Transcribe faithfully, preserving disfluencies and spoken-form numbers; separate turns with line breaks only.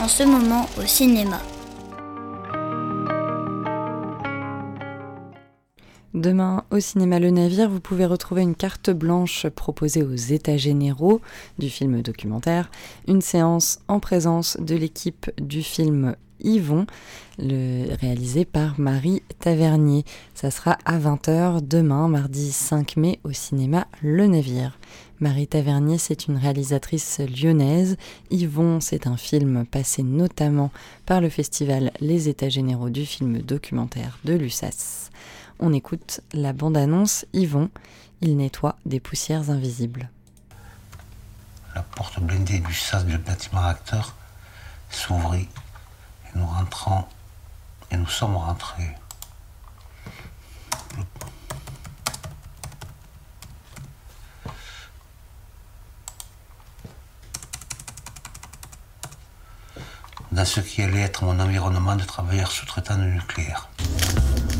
en ce moment au cinéma.
Demain, au cinéma Le Navire, vous pouvez retrouver une carte blanche proposée aux États généraux du film documentaire, une séance en présence de l'équipe du film Yvon, le, réalisé par Marie Tavernier. Ça sera à vingt heures demain, mardi cinq mai, au cinéma Le Navire. Marie Tavernier, c'est une réalisatrice lyonnaise. Yvon, c'est un film passé notamment par le festival Les États généraux du film documentaire de l'U S A S. On écoute la bande-annonce Yvon, il nettoie des poussières invisibles.
La porte blindée du sas du bâtiment acteur s'ouvrit et nous rentrons et nous sommes rentrés. Dans ce qui allait être mon environnement de travailleurs sous-traitants de nucléaire.